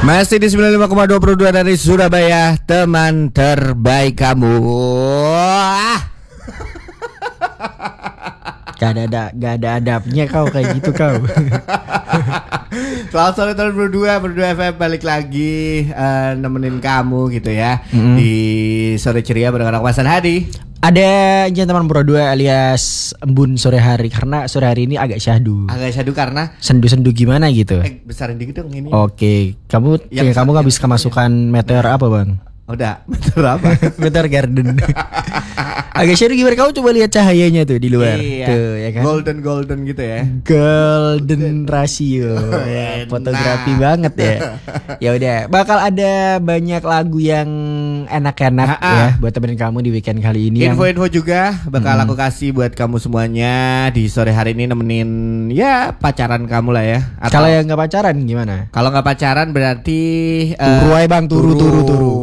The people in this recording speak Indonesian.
Masih di 95,22 dari Surabaya, teman terbaik kamu. Gak ada adabnya kau kayak gitu kau. Selamat sore tahun berdua FM balik lagi nemenin kamu gitu ya di sore ceria bareng anak Mas Hadi. Ada gentleman berdua alias embun sore hari karena sore hari ini agak syahdu. Agak syahdu karena sendu-sendu gimana gitu. Besarin dikit dong ini. Oke, kamu nggak bisa kemasukan meteor apa bang? Udah, meteor apa? Meteor garden. Agak syahdu gimana? Kamu coba lihat cahayanya tuh di luar. Iya. Tuh ya kan. Golden gitu ya. Golden ratio. Fotografi banget ya. Ya udah, bakal ada banyak lagu yang enak-enak ya buat temenin kamu di weekend kali ini. Info-info juga bakal aku kasih buat kamu semuanya di sore hari ini nemenin ya pacaran kamu lah ya. Kalau yang nggak pacaran gimana? Kalau nggak pacaran berarti turu aja bang, turu.